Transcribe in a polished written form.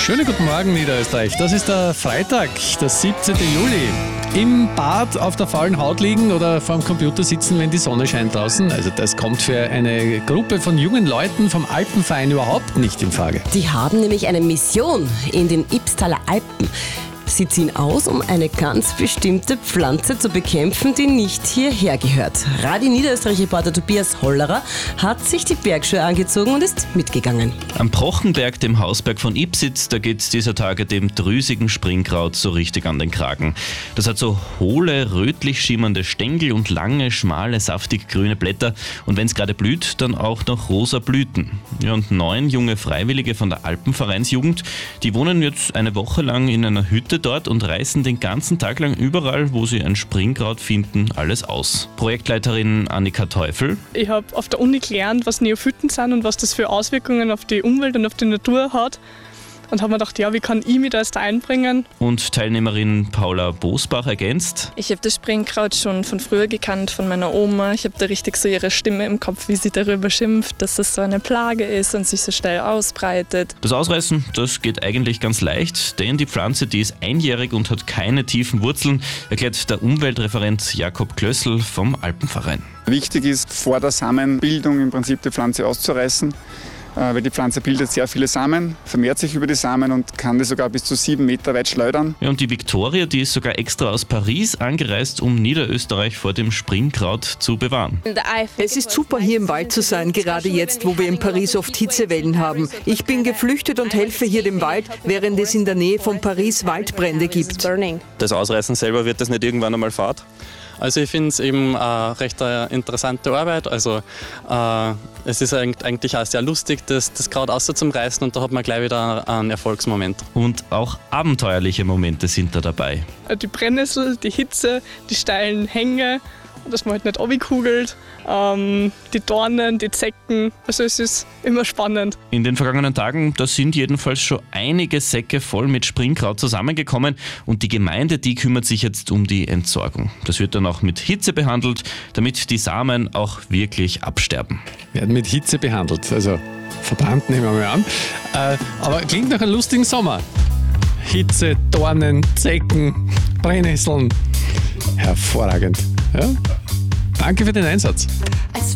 Schönen guten Morgen, Niederösterreich. Das ist der Freitag, der 17. Juli. Im Bad auf der faulen Haut liegen oder vor dem Computer sitzen, wenn die Sonne scheint draußen. Also das kommt für eine Gruppe von jungen Leuten vom Alpenverein überhaupt nicht in Frage. Die haben nämlich eine Mission in den Ybbstaler Alpen. Sie ziehen aus, um eine ganz bestimmte Pflanze zu bekämpfen, die nicht hierher gehört. Radio Niederösterreich-Reporter Tobias Hollerer hat sich die Bergschuhe angezogen und ist mitgegangen. Am Prochenberg, dem Hausberg von Ipsitz, da geht es dieser Tage dem drüsigen Springkraut so richtig an den Kragen. Das hat so hohle, rötlich schimmernde Stängel und lange, schmale, saftig grüne Blätter. Und wenn es gerade blüht, dann auch noch rosa Blüten. Ja, und 9 junge Freiwillige von der Alpenvereinsjugend, die wohnen jetzt eine Woche lang in einer Hütte dort und reißen den ganzen Tag lang überall, wo sie ein Springkraut finden, alles aus. Projektleiterin Annika Teufel. Ich habe auf der Uni gelernt, was Neophyten sind und was das für Auswirkungen auf die Umwelt und auf die Natur hat. Und habe mir gedacht, ja, wie kann ich mich da jetzt einbringen? Und Teilnehmerin Paula Bosbach ergänzt: Ich habe das Springkraut schon von früher gekannt, von meiner Oma. Ich habe da richtig so ihre Stimme im Kopf, wie sie darüber schimpft, dass das so eine Plage ist und sich so schnell ausbreitet. Das Ausreißen, das geht eigentlich ganz leicht, denn die Pflanze, die ist einjährig und hat keine tiefen Wurzeln, erklärt der Umweltreferent Jakob Klössl vom Alpenverein. Wichtig ist, vor der Samenbildung im Prinzip die Pflanze auszureißen, weil die Pflanze bildet sehr viele Samen, vermehrt sich über die Samen und kann die sogar bis zu 7 Meter weit schleudern. Ja, und die Viktoria, die ist sogar extra aus Paris angereist, um Niederösterreich vor dem Springkraut zu bewahren. Es ist super, hier im Wald zu sein, gerade jetzt, wo wir in Paris oft Hitzewellen haben. Ich bin geflüchtet und helfe hier dem Wald, während es in der Nähe von Paris Waldbrände gibt. Das Ausreißen selber, wird das nicht irgendwann einmal Fahrt? Also ich finde es eben recht interessante Arbeit. Also es ist eigentlich auch sehr lustig, das Kraut auszureißen und da hat man gleich wieder einen Erfolgsmoment. Und auch abenteuerliche Momente sind da dabei. Die Brennnessel, die Hitze, die steilen Hänge, dass man halt nicht runterkugelt, die Dornen, die Zecken. Also es ist immer spannend. In den vergangenen Tagen, da sind jedenfalls schon einige Säcke voll mit Springkraut zusammengekommen und die Gemeinde, die kümmert sich jetzt um die Entsorgung. Das wird dann auch mit Hitze behandelt, damit die Samen auch wirklich absterben. Werden mit Hitze behandelt, also verbrannt nehmen wir mal an. Aber klingt nach einem lustigen Sommer. Hitze, Dornen, Zecken, Brennnesseln. Hervorragend. Ja? Danke für den Einsatz.